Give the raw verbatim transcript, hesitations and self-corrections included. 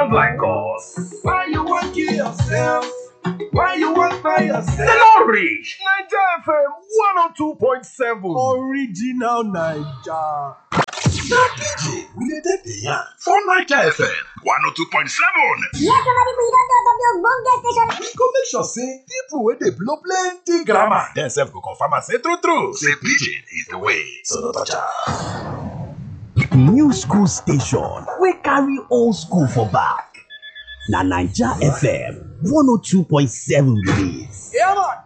sound like us. Why you want kill yourself? Why you want by yourself? They don't reach. Naija F M one oh two point seven. Original Naija. Na D J we dey take the yarn For Naija F M one oh two point seven. Yes, somebody we don talk of the ogbonge station. we go make sure say people wey dey blow plenty grammar dem sef go confirm am say true true Say pidgin is the way. so no touch am. New school station wey carry old school for back. Na Naija F M one oh two point seven be dis. Yeah, man.